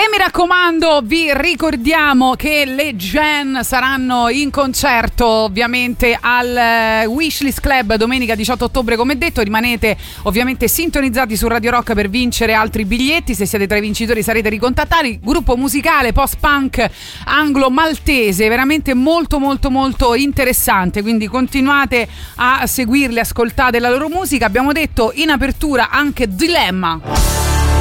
mi raccomando, vi ricordiamo che le Gen saranno in concerto ovviamente al Wishlist Club domenica 18 ottobre, come detto. Rimanete ovviamente sintonizzati su Radio Rock per vincere altri biglietti. Se siete tra i vincitori sarete ricontattati. Gruppo musicale post-punk anglo-maltese, veramente molto molto molto interessante, quindi continuate a seguirli, ascoltate la loro musica. Abbiamo detto in apertura anche Dilemma.